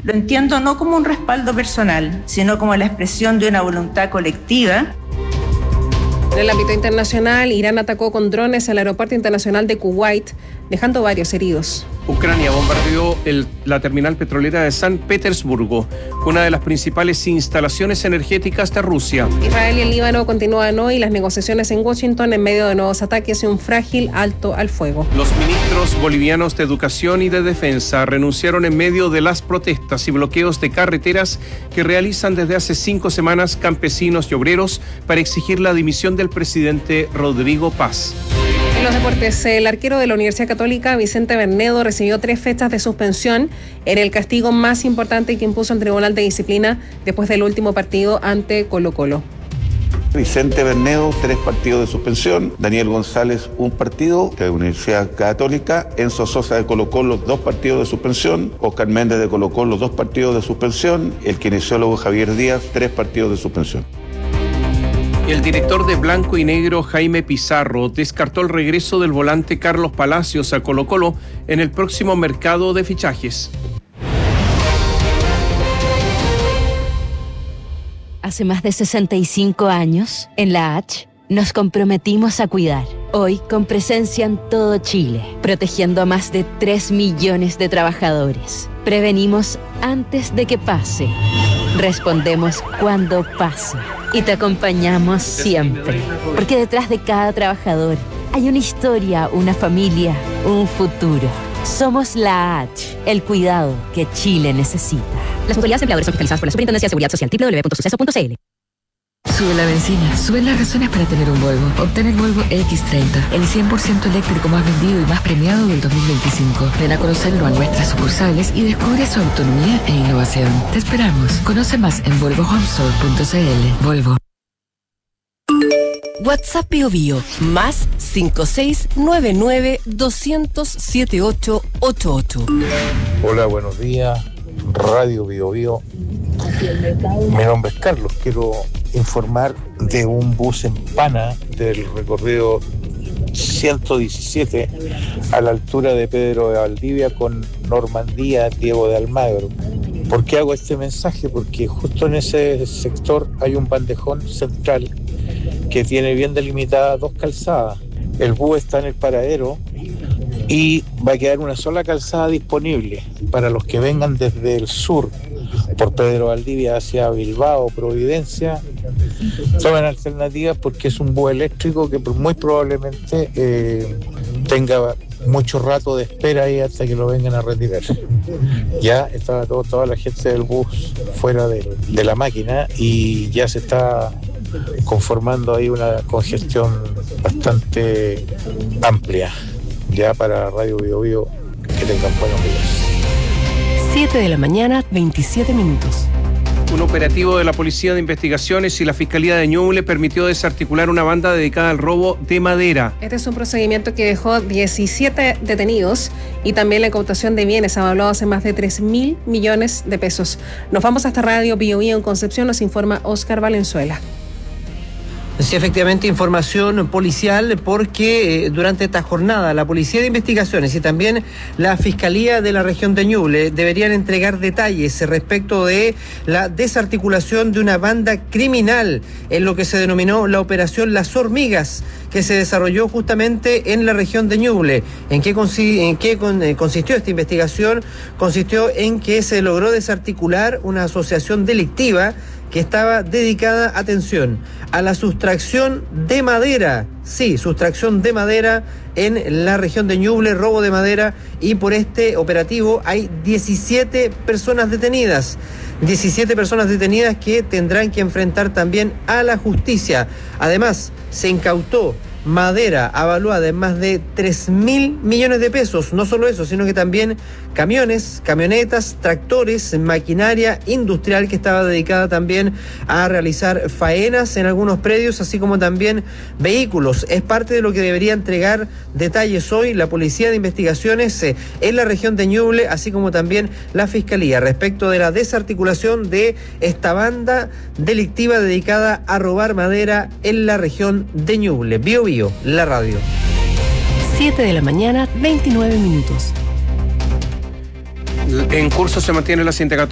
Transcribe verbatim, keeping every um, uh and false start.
Lo entiendo no como un respaldo personal, sino como la expresión de una voluntad colectiva. En el ámbito internacional, Irán atacó con drones el aeropuerto internacional de Kuwait, dejando varios heridos. Ucrania bombardeó el, la terminal petrolera de San Petersburgo, una de las principales instalaciones energéticas de Rusia. Israel y el Líbano continúan hoy las negociaciones en Washington en medio de nuevos ataques y un frágil alto al fuego. Los ministros bolivianos de Educación y de Defensa renunciaron en medio de las protestas y bloqueos de carreteras que realizan desde hace cinco semanas campesinos y obreros para exigir la dimisión del presidente Rodrigo Paz. En los deportes, el arquero de la Universidad Católica, Vicente Bernedo, recibió tres fechas de suspensión en el castigo más importante que impuso el Tribunal de Disciplina después del último partido ante Colo-Colo. Vicente Bernedo, tres partidos de suspensión. Daniel González, un partido de la Universidad Católica. Enzo Sosa de Colo-Colo, dos partidos de suspensión. Oscar Méndez de Colo-Colo, dos partidos de suspensión. El kinesiólogo Javier Díaz, tres partidos de suspensión. El director de Blanco y Negro, Jaime Pizarro, descartó el regreso del volante Carlos Palacios a Colo-Colo en el próximo mercado de fichajes. Hace más de sesenta y cinco años, en la H, nos comprometimos a cuidar. Hoy, con presencia en todo Chile, protegiendo a más de tres millones de trabajadores. Prevenimos antes de que pase. Respondemos cuando pase. Y te acompañamos siempre. Porque detrás de cada trabajador hay una historia, una familia, un futuro. Somos la H, el cuidado que Chile necesita. Las autoridades empleadoras son fiscalizadas por la Superintendencia de Seguridad Social, doble u doble u doble u punto suceso punto c l. Sube la benzina, suben las razones para tener un Volvo. Obtén el Volvo X treinta, el cien por ciento eléctrico más vendido y más premiado del dos mil veinticinco. Ven a conocerlo a nuestras sucursales y descubre su autonomía e innovación. Te esperamos. Conoce más en volvo home store punto c l. Volvo. WhatsApp Bio Bio, más cinco seis nueve nueve dos cero cero siete ocho ocho ocho. Hola, buenos días. Radio Bio Bio. Mi nombre es Carlos. Quiero informar de un bus en Pana del recorrido ciento diecisiete a la altura de Pedro de Valdivia con Normandía, Diego de Almagro. ¿Por qué hago este mensaje? Porque justo en ese sector hay un bandejón central que tiene bien delimitadas dos calzadas. El bus está en el paradero y va a quedar una sola calzada disponible para los que vengan desde el sur por Pedro Valdivia hacia Bilbao, Providencia. Tomen alternativas porque es un bus eléctrico que muy probablemente eh, tenga mucho rato de espera ahí hasta que lo vengan a retirar. Ya estaba todo, toda la gente del bus fuera de, de la máquina y ya se está conformando ahí una congestión bastante amplia. Ya para Radio Bio Bio, que tengan buenos días. siete de la mañana, veintisiete minutos. Un operativo de la Policía de Investigaciones y la Fiscalía de Ñuble permitió desarticular una banda dedicada al robo de madera. Este es un procedimiento que dejó diecisiete detenidos y también la incautación de bienes avalados en más de tres mil millones de pesos. Nos vamos hasta Radio Bio Bio en Concepción, nos informa Óscar Valenzuela. Sí, efectivamente, información policial porque eh, durante esta jornada la Policía de Investigaciones y también la Fiscalía de la región de Ñuble deberían entregar detalles respecto de la desarticulación de una banda criminal en lo que se denominó la Operación Las Hormigas, que se desarrolló justamente en la región de Ñuble. ¿En qué, consi- en qué con- eh, consistió esta investigación? Consistió en que se logró desarticular una asociación delictiva que estaba dedicada, atención, a la sustracción de madera. Sí, sustracción de madera en la región de Ñuble, robo de madera, y por este operativo hay diecisiete personas detenidas. diecisiete personas detenidas que tendrán que enfrentar también a la justicia. Además, se incautó madera avaluada en más de tres mil millones de pesos. No solo eso, sino que también camiones, camionetas, tractores, maquinaria industrial que estaba dedicada también a realizar faenas en algunos predios, así como también vehículos. Es parte de lo que debería entregar detalles hoy la Policía de Investigaciones eh, en la región de Ñuble, así como también la Fiscalía, respecto de la desarticulación de esta banda delictiva dedicada a robar madera en la región de Ñuble. Bio Bio, la radio. siete de la mañana, veintinueve minutos. En curso se mantiene la sindicatoria